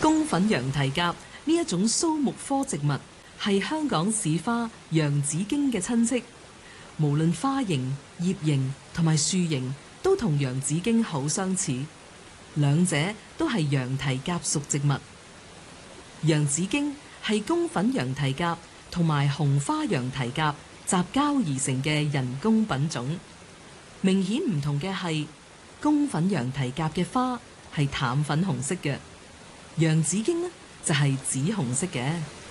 宮粉羊蹄甲呢一種蘇木科植物係香港市花洋紫荊嘅親戚，無論花型、葉型同埋樹型都同洋紫荊好相似，兩者都係羊蹄甲屬植物。洋紫荊係宮粉羊蹄甲同埋紅花羊蹄甲雜交而成嘅人工品種。明顯唔同嘅係，宮粉羊蹄甲嘅花係淡粉紅色嘅，洋紫荊呢就係紫紅色嘅。